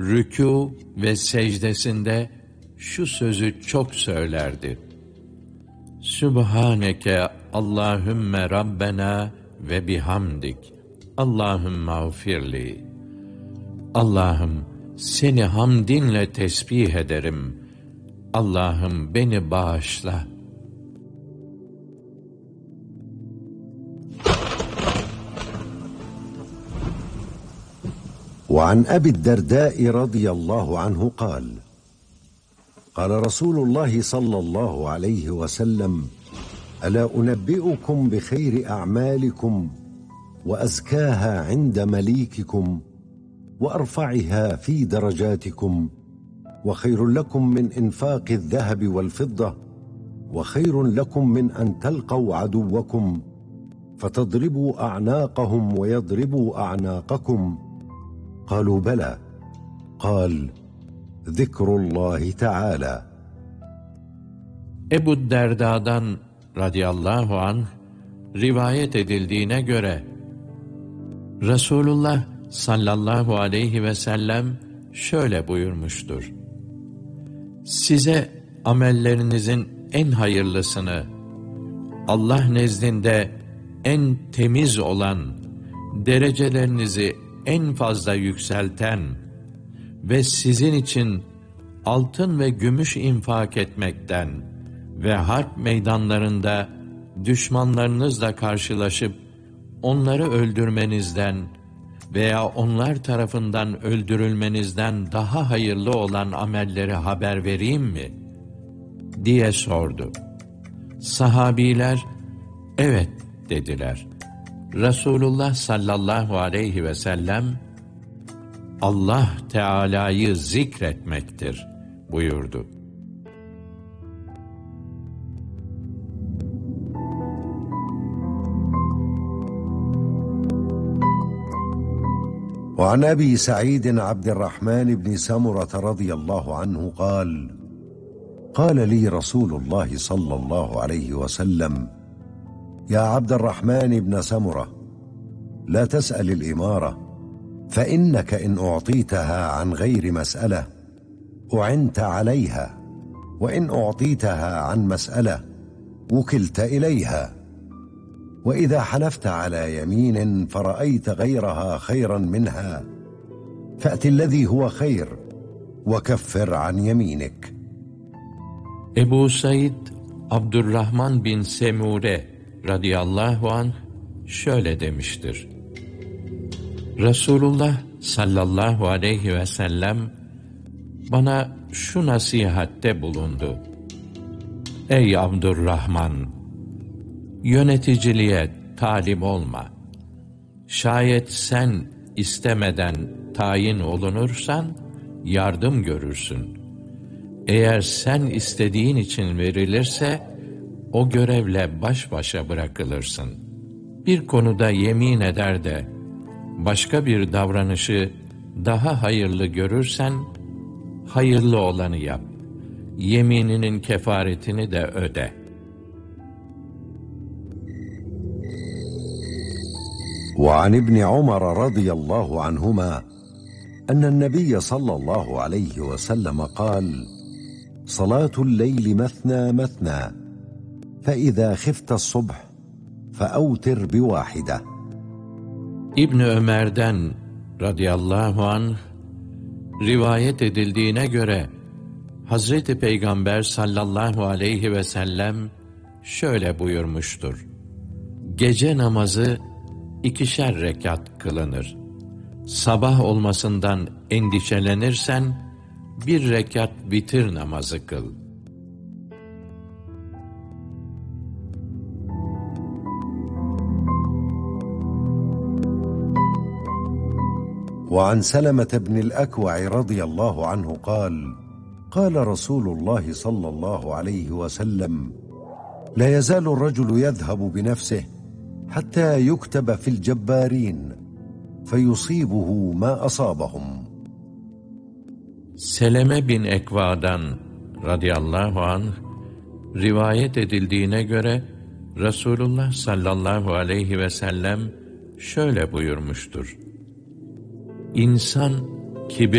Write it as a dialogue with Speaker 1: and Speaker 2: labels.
Speaker 1: rükû ve secdesinde şu sözü çok söylerdi: Sübhaneke Allahümme Rabbena ve bihamdik Allahümme ağfirli. Allah'ım, seni hamdinle tesbih ederim. Allah'ım, beni bağışla.
Speaker 2: وعن أبي الدرداء رضي الله عنه قال: قال رسول الله صلى الله عليه وسلم: ألا أنبئكم بخير أعمالكم وأزكاها عند مليككم وأرفعها في درجاتكم وخير لكم من إنفاق الذهب والفضة وخير لكم من أن تلقوا عدوكم فتضربوا أعناقهم ويضربوا أعناقكم. قالوا بلى. قال: ذكر الله تعالى.
Speaker 1: Ebu Derda'dan radıyallahu anh rivayet edildiğine göre Resulullah sallallahu aleyhi ve sellem şöyle buyurmuştur: Size amellerinizin en hayırlısını, Allah nezdinde en temiz olan, derecelerinizi en fazla yükselten ve sizin için altın ve gümüş infak etmekten ve harp meydanlarında düşmanlarınızla karşılaşıp onları öldürmenizden veya onlar tarafından öldürülmenizden daha hayırlı olan amelleri haber vereyim mi? diye sordu. Sahabiler, evet dediler. Resulullah sallallahu aleyhi ve sellem, Allah Teala'yı zikretmektir buyurdu.
Speaker 2: وعن أبي سعيد عبد الرحمن بن سمرة رضي الله عنه قال: قال لي رسول الله صلى الله عليه وسلم: يا عبد الرحمن بن سمرة، لا تسأل الإمارة، فإنك إن أعطيتها عن غير مسألة أعنت عليها، وإن أعطيتها عن مسألة وكلت إليها. وإذا حلفت على يمين فرأيت غيرها خيرا منها فأت الذي هو خير وكفر عن يمينك.
Speaker 1: Ebu Said Abdurrahman bin Semure radıyallahu anh şöyle demiştir: Resulullah sallallahu aleyhi ve sellem bana şu nasihatte bulundu: Ey Abdurrahman! Yöneticiliğe talip olma. Şayet sen istemeden tayin olunursan yardım görürsün. Eğer sen istediğin için verilirse o görevle baş başa bırakılırsın. Bir konuda yemin eder de başka bir davranışı daha hayırlı görürsen hayırlı olanı yap. Yemininin kefaretini de öde.
Speaker 2: وعن ابن عمر رضي الله عنهما أن النبي صلى الله عليه وسلم قال: صلاة الليل مثنى مثنى، فإذا خفت الصبح فأوتر بواحدة.
Speaker 1: İbn Ömer'den radıyallahu anh rivayet edildiğine göre Hazreti Peygamber sallallahu aleyhi ve sellem şöyle buyurmuştur: Gece namazı 2'şer rekat kılınır. Sabah olmasından endişelenirsen 1 rekat vitir namazı kıl.
Speaker 2: وعن سلمة بن الأكوع رضي الله عنه قال: قال رسول الله صلى الله عليه وسلم: لا يزال الرجل يذهب بنفسه حتى يكتب في الجبارين فيصيبه ما أصابهم.
Speaker 1: Seleme bin Ekva'dan radıyallahu anh rivayet edildiğine göre Resulullah sallallahu aleyhi ve sellem şöyle buyurmuştur: İnsan kibir